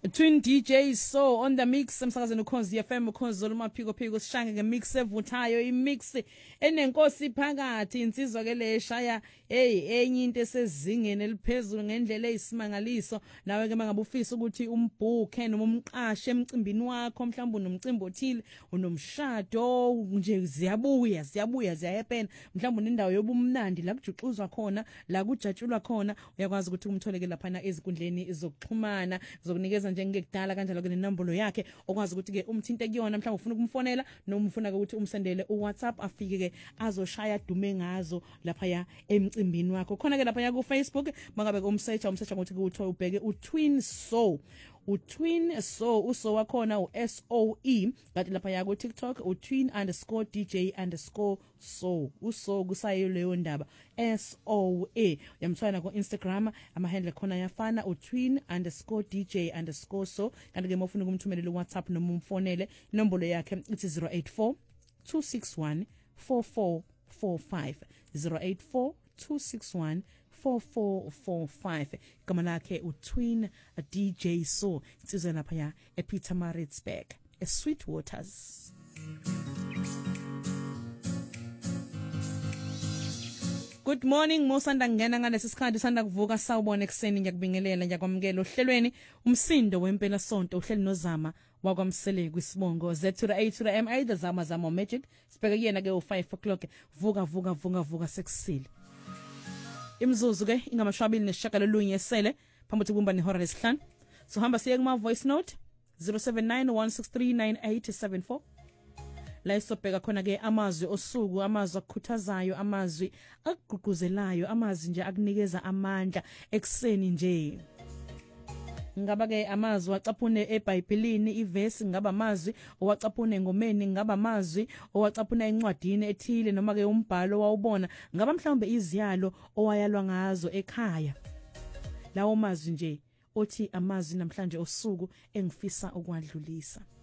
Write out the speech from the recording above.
Twin DJs so on the mix emsakazweni uKhozi FM uKhozi olumaphiko sishange ngemix evuthayo imix enenkosi phakathi insizwa ke leshaya enye into esezingeni eliphezulu ngendlela eyisimangaliso nawe ke mangabe ufisa ukuthi umbhuke noma umqashe emcimbini wakho mhlawumbe unomcimbi othile unomshado nje ziyabuya ziyahepena mhlawumbe unendawo yobumnandi la kujuxuzwa khona la kujatshulwa khona uyakwazi ukuthi umtholeke lapha ezinkundleni zokuxhumana zokunikeza njengekudala kanjalo ke nenombolo yakhe okwazi ukuthi ke umthinte kuyona mhlawumbe ufuna ukumfonela noma ufuna ukuthi umsendele uWhatsApp afike ke azoshaya dume ngazo lapha ya emcimbini wakho khona ke lapha ya ku Facebook mangabe umsearch ngokuthi uthola ubheke uTwin Soul uTwin Soul uso wakhona uSOE kanti lapha ya ku TikTok uTwin_DJ_Soul uso kusayo leyo ndaba SOE yamthwana ku Instagram amahandle khona yafana uTwin_DJ_Soul kanti ke mawufuna ukumthumelela uWhatsApp noma umfonele inombolo yakhe ithi 084 261 4445 084 261 4445 igama lakhe uTwin DJ Soul sizwe lapha ya ePietermaritzburg eSweetwaters. Good morning Mosanda ngena ngalesi sikhathi sanda kuvuka sawubona ekseni ngiyakubingelela ngiyakwamukela ohlelweni umsindo wempela sonto uhleli nozama wakwamsele kwisibongo Z to the A to the MA the zama magic sibheke kuyena ke u5 o'clock vuka sekusile imzuzu ke ingamashwabili neshagalolunye esele phambi kubumba nehora lesihlanu so hamba siye kuma voice note 0791639874 la isobheka khona ke amazwi osuku amazwi akukhuthazayo amazwi akugqugquzelayo amazwi nje akunikeza amandla ekseni nje ngaba ke amazwi wacaphune eBhayibhelini ivesi ngaba amazwi owacaphune engomeni ngaba amazwi owacaphuna encwadini ethile noma ke umbhalo wawubona ngaba mhlawumbe iziyalo owayalwa ngazo ekhaya lawo mazwi nje othi amazwi namhlanje osuku engifisa ukwadlulisa